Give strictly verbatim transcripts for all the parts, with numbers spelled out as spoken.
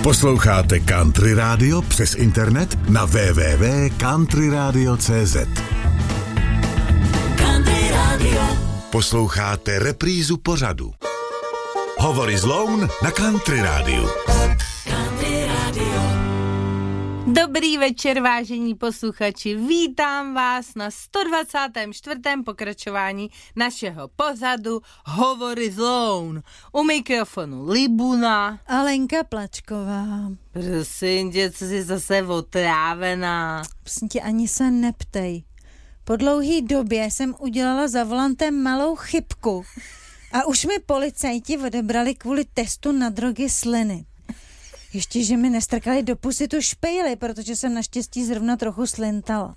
Posloucháte Country Radio přes internet na w w w tečka country radio tečka c z. Country Radio. Posloucháte reprízu pořadu Hovory z Loun na Country Radio. Country Radio. Dobrý večer, vážení posluchači, vítám vás na sto dvacátém čtvrtém pokračování našeho pořadu Hovory z Loun. U mikrofonu Libuna a Lenka Plačková. Prosím tě, co jsi zase otrávená? Prosím tě, ani se neptej. Po dlouhý době jsem udělala za volantem malou chybku a už mi policajti odebrali kvůli testu na drogy sliny. Ještě, že mi nestrkali do pusy tu špejli, protože jsem naštěstí zrovna trochu slintala.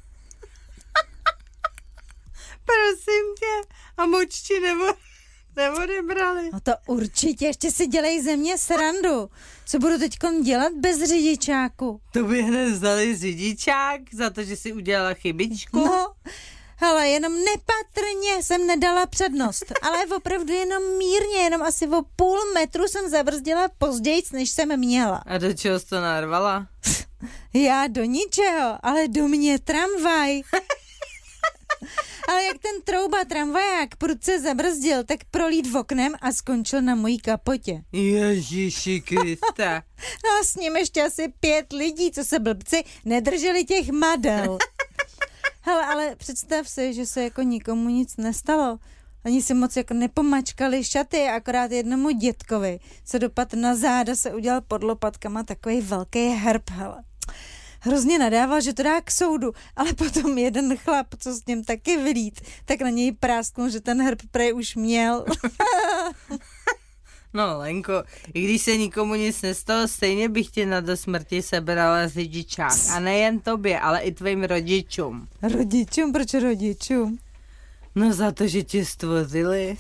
Prosím tě, a moč ti nebo, neodebrali? No to určitě, ještě si dělej ze mě srandu. Co budu teďkon dělat bez řidičáku? To by hned vzali řidičák za to, že jsi udělala chybičku? No, hele, jenom nepatrně jsem nedala přednost, ale opravdu jenom mírně, jenom asi o půl metru jsem zabrzdila pozdějc, než jsem měla. A do čeho jsi to narvala? Já do ničeho, ale do mě tramvaj. Ale jak ten trouba tramvaják prudce zabrzdil, tak prolít v oknem a skončil na mojí kapotě. Ježíši Krista. No a s ním ještě asi pět lidí, co se blbci nedrželi těch madel. Hele, ale představ si, že se jako nikomu nic nestalo. Ani si moc jako nepomačkali šaty, akorát jednomu dětkovi, co dopad na záda, se udělal pod lopatkama takový velký herb, hele. Hrozně nadával, že to dá k soudu, ale potom jeden chlap, co s ním taky vylít, tak na něj prásknul, že ten herb prej už měl. No, Lenko, i když se nikomu nic nestalo, stejně bych ti na do smrti sebrala řidičák. A nejen tobě, ale i tvým rodičům. Rodičům? Proč rodičům? No za to, že tě stvořili.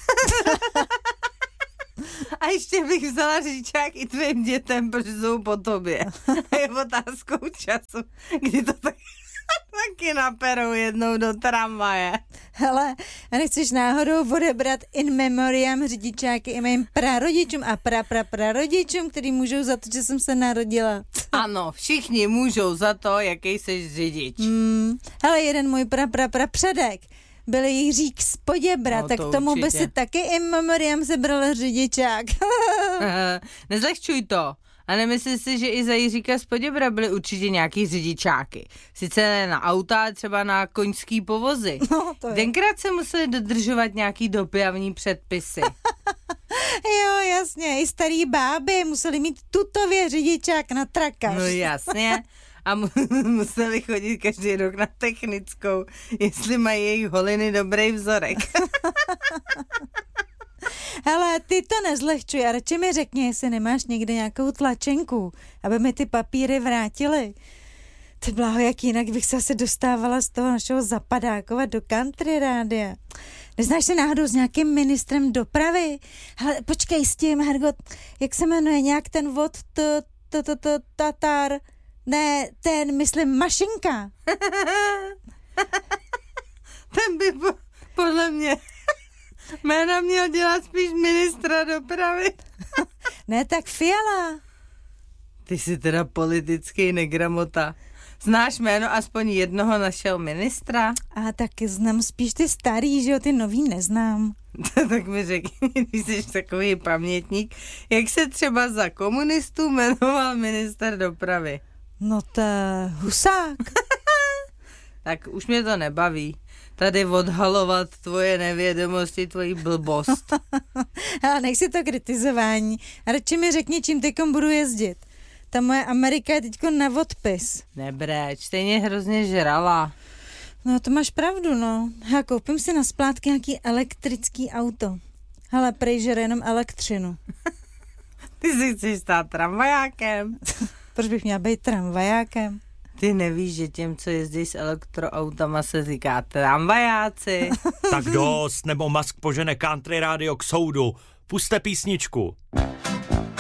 A ještě bych vzala řidičák i tvým dětem, protože jsou po tobě. A je otázkou času, kdy to tak... taky naperou jednou do tramvaje. Hele, a nechceš náhodou odebrat in memoriam řidičáky i mým prarodičům a pra pra prarodičům, který můžou za to, že jsem se narodila. Ano, všichni můžou za to, jaký jsi řidič. Hmm, hele, jeden můj pra pra pra předek byl Jiřík z Poděbra, no, tak to tomu určitě. By si taky in memoriam sebral řidičák. Nezlehčuj to. A nemyslíš si, že i za Jiříka z Poděbra byly určitě nějaký řidičáky. Sice ne na auta, ale třeba na koňský povozy. No, to je. Tenkrát se museli dodržovat nějaký dopravní předpisy. Jo, jasně, i starý báby museli mít tutově řidičák na trakař. No jasně. A mu- museli chodit každý rok na technickou, jestli mají jejich holiny dobrý vzorek. Hele, ty to nezlehčuj a radši mi řekni, jestli nemáš někde nějakou tlačenku, aby mi ty papíry vrátili. Ty bláho, jak jinak bych se asi dostávala z toho našeho zapadákova do Country Rádia. Neznáš se náhodou s nějakým ministrem dopravy? Hele, počkej s tím, Hergot, jak se jmenuje nějak ten vod t, t, t, t, Tatar? Ne, ten, myslím, Mašinka. Ten by po, podle mě jména měl dělat spíš ministra dopravy. Ne, tak Fiala. Ty jsi teda politický negramota. Znáš jméno aspoň jednoho našeho ministra? A taky znám spíš ty starý, že jo, ty nový neznám. Tak mi řekni, když jsi takový pamětník, jak se třeba za komunistů jmenoval minister dopravy? No to je Husák. Tak už mě to nebaví. Tady odhalovat tvoje nevědomosti, tvoji blbost. Ale nech si to kritizování. A radši mi řekni, čím teďkom budu jezdit. Ta moje Amerika je teďko na odpis. Nebreč, stejně hrozně žrala. No to máš pravdu, no. Já koupím si na splátky nějaký elektrický auto. Hele, prej žere jenom elektřinu. Ty si chceš stát tramvajákem. Proč bych měla být tramvajákem? Ty nevíš, že těm, co jezdí s elektroautama, se říká tramvajáci. Tak dost, nebo Musk požene Country Radio k soudu. Puste písničku.